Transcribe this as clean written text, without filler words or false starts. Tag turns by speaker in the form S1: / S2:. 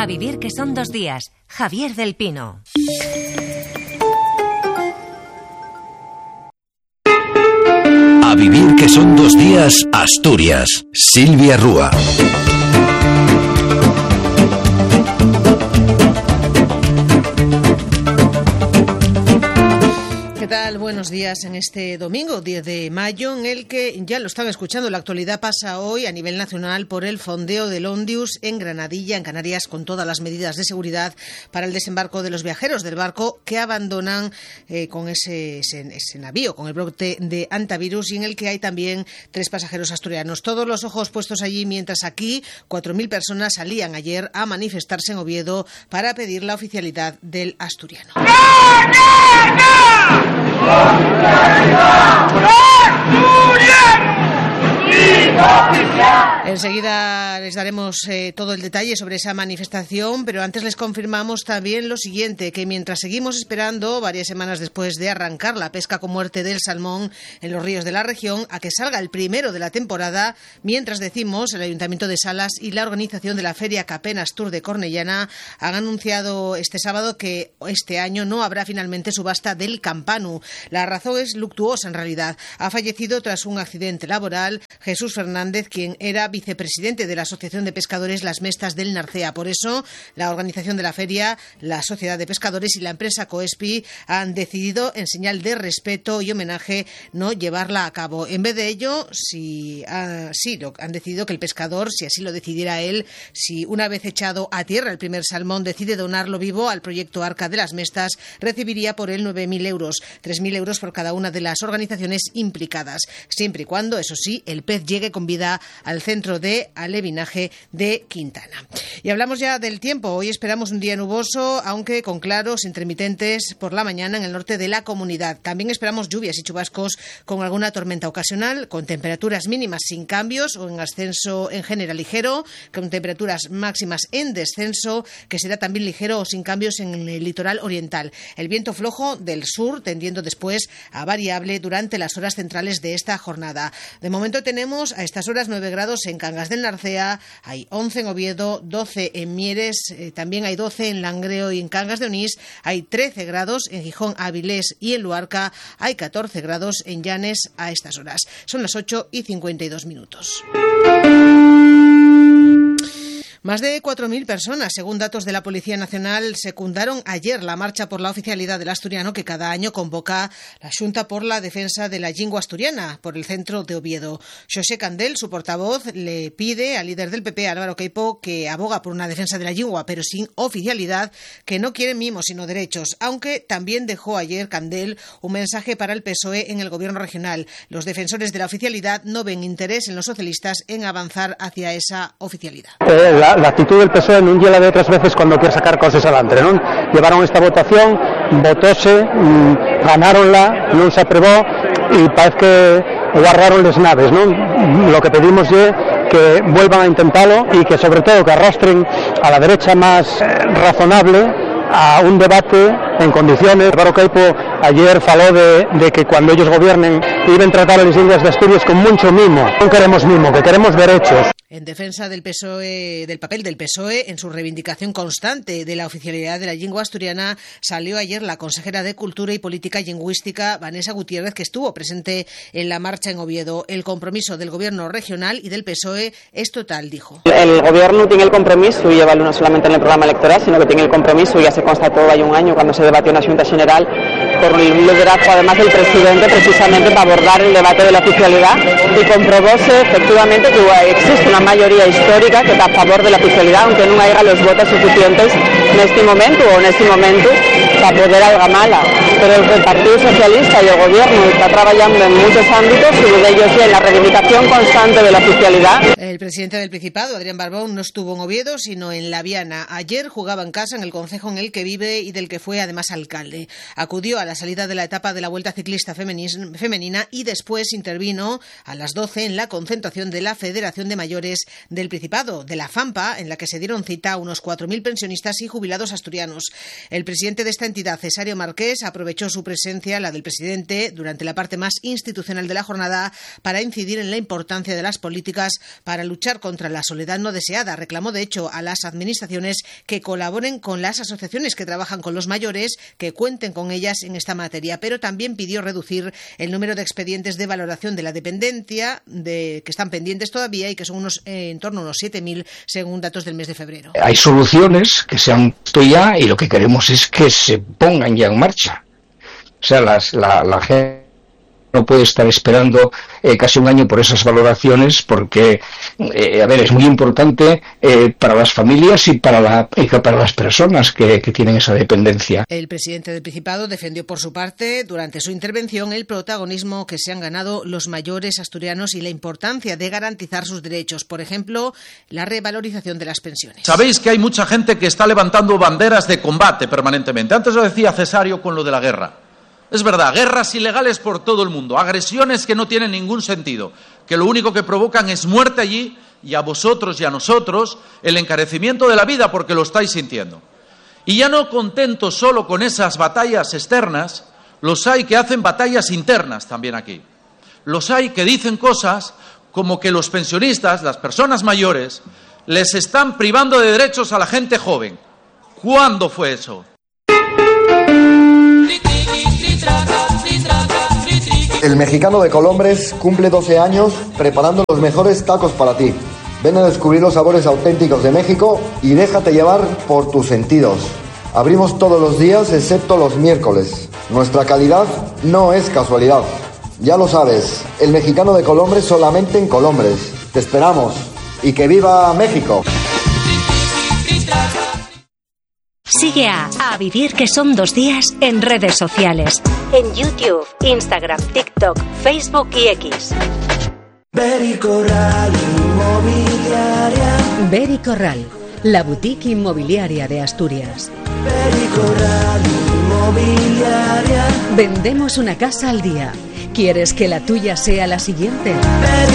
S1: A vivir que son 2 días. Javier del Pino.
S2: A vivir que son 2 días, Asturias. Silvia Rúa.
S3: ¿Qué tal? Buenos días en este domingo, 10 de mayo, en el que ya lo están escuchando. La actualidad pasa hoy a nivel nacional por el fondeo del Ondius en Granadilla, en Canarias, con todas las medidas de seguridad para el desembarco de los viajeros del barco que abandonan con ese navío, con el brote de hantavirus, y en el que hay también 3 pasajeros asturianos. Todos los ojos puestos allí, mientras aquí 4.000 personas salían ayer a manifestarse en Oviedo para pedir la oficialidad del asturiano.
S4: ¡No, no, no!
S3: Enseguida les daremos todo el detalle sobre esa manifestación, pero antes les confirmamos también lo siguiente, que mientras seguimos esperando, varias semanas después de arrancar la pesca con muerte del salmón en los ríos de la región, a que salga el primero de la temporada, mientras decimos, el Ayuntamiento de Salas y la organización de la Feria Capenas Tour de Cornellana han anunciado este sábado que este año no habrá finalmente subasta del Campanu. La razón es luctuosa en realidad. Ha fallecido tras un accidente laboral Jesús Fernández, quien era vicepresidente de la Asociación de Pescadores Las Mestas del Narcea. Por eso, la organización de la feria, la Sociedad de Pescadores y la empresa Coespi han decidido, en señal de respeto y homenaje, no llevarla a cabo. En vez de ello, han decidido que el pescador, si así lo decidiera él, si una vez echado a tierra el primer salmón decide donarlo vivo al proyecto Arca de las Mestas, recibiría por él 9.000 euros, 3.000 euros por cada una de las organizaciones implicadas, siempre y cuando, eso sí, el pez llegue con vida al centro de alevinaje de Quintana. Y hablamos ya del tiempo. Hoy esperamos un día nuboso, aunque con claros intermitentes por la mañana en el norte de la comunidad. También esperamos lluvias y chubascos con alguna tormenta ocasional, con temperaturas mínimas sin cambios o en ascenso en general ligero, con temperaturas máximas en descenso, que será también ligero o sin cambios en el litoral oriental. El viento flojo del sur, tendiendo después a variable durante las horas centrales de esta jornada. De momento tenemos a estas horas 9 grados en Cangas del Narcea, hay 11 en Oviedo, 12 en Mieres, también hay 12 en Langreo y en Cangas de Onís, hay 13 grados en Gijón, Avilés y en Luarca, hay 14 grados en Llanes a estas horas. Son las 8:52. Más de 4.000 personas, según datos de la Policía Nacional, secundaron ayer la marcha por la oficialidad del asturiano que cada año convoca la Xunta por la Defensa de la Llingua Asturiana por el centro de Oviedo. Xosé Candel, su portavoz, le pide al líder del PP, Álvaro Queipo, que aboga por una defensa de la lingua, pero sin oficialidad, que no quiere mimos sino derechos, aunque también dejó ayer Candel un mensaje para el PSOE en el gobierno regional. Los defensores de la oficialidad no ven interés en los socialistas en avanzar hacia esa oficialidad.
S5: La actitud del PSOE non lle la de outras veces cando quer sacar cosas adelante, non? Llevaron esta votación, votóse, ganáronla, non se aprobó e parece que guardaron les naves, non? Lo que pedimos é que vuelvan a intentarlo e que sobre todo que arrastren a la derecha máis razonable a un debate en condiciones. Álvaro Queipo ayer faló de que cuando ellos gobiernen iban a tratar a las lenguas de Asturias con mucho mimo. Non queremos mimo, que queremos derechos.
S3: En defensa del PSOE, del papel del PSOE en su reivindicación constante de la oficialidad de la lengua asturiana, salió ayer la consejera de Cultura y Política Lingüística, Vanessa Gutiérrez, que estuvo presente en la marcha en Oviedo. El compromiso del gobierno regional y del PSOE es total, dijo.
S6: El gobierno tiene el compromiso, y llevarlo no solamente en el programa electoral, sino que tiene el compromiso, ya se constató hay un año cuando se debatió en la Junta General, por el liderazgo además del presidente, precisamente para abordar el debate de la oficialidad, y comprobóse efectivamente que existe una mayoría histórica que está a favor de la oficialidad, aunque no haya los votos suficientes en este momento para poder algamala. Pero el Partido Socialista y el Gobierno está trabajando en muchos ámbitos, y uno de ellos es la reivindicación constante de la oficialidad.
S3: El presidente del Principado, Adrián Barbón, no estuvo en Oviedo, sino en La Viana. Ayer jugaba en casa en el concejo en el que vive y del que fue además alcalde. Acudió a la salida de la etapa de la Vuelta Ciclista Femenina y después intervino a las 12 en la concentración de la Federación de Mayores del Principado, de la FAMPA, en la que se dieron cita a unos 4.000 pensionistas y jubilados jubilados asturianos. El presidente de esta entidad, Cesario Marqués, aprovechó su presencia, la del presidente, durante la parte más institucional de la jornada para incidir en la importancia de las políticas para luchar contra la soledad no deseada. Reclamó, de hecho, a las administraciones que colaboren con las asociaciones que trabajan con los mayores, que cuenten con ellas en esta materia, pero también pidió reducir el número de expedientes de valoración de la dependencia que están pendientes todavía y que son en torno a unos 7.000 según datos del mes de febrero.
S7: Hay soluciones que se han puesto ya y lo que queremos es que se pongan ya en marcha. O sea, la gente no puede estar esperando casi un año por esas valoraciones porque, es muy importante para las familias y para las personas que tienen esa dependencia.
S3: El presidente del Principado defendió por su parte, durante su intervención, el protagonismo que se han ganado los mayores asturianos y la importancia de garantizar sus derechos. Por ejemplo, la revalorización de las pensiones.
S8: Sabéis que hay mucha gente que está levantando banderas de combate permanentemente. Antes lo decía Cesario con lo de la guerra. Es verdad, guerras ilegales por todo el mundo, agresiones que no tienen ningún sentido, que lo único que provocan es muerte allí y a vosotros y a nosotros el encarecimiento de la vida porque lo estáis sintiendo. Y ya no contentos solo con esas batallas externas, los hay que hacen batallas internas también aquí. Los hay que dicen cosas como que los pensionistas, las personas mayores, les están privando de derechos a la gente joven. ¿Cuándo fue eso?
S9: El Mexicano de Colombres cumple 12 años preparando los mejores tacos para ti. Ven a descubrir los sabores auténticos de México y déjate llevar por tus sentidos. Abrimos todos los días excepto los miércoles. Nuestra calidad no es casualidad. Ya lo sabes, el Mexicano de Colombres solamente en Colombres. Te esperamos y que viva México.
S1: Sigue a Vivir que son 2 días en redes sociales. En YouTube, Instagram, TikTok, Facebook y X.
S10: Beri Corral Inmobiliaria.
S11: Beri Corral, la boutique inmobiliaria de Asturias.
S10: Beri Corral Inmobiliaria.
S11: Vendemos una casa al día. ¿Quieres que la tuya sea la siguiente?